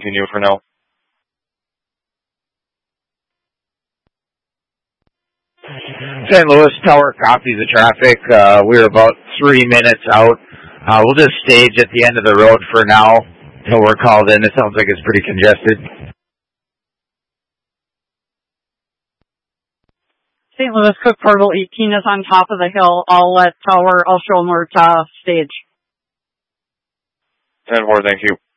continue for now. St. Louis Tower copies the traffic. We're about 3 minutes out. We'll just stage at the end of the road for now until we're called in. It sounds like it's pretty congested. St. Louis Cook Portal 18 is on top of the hill. I'll show them where to stage. 10-4, thank you.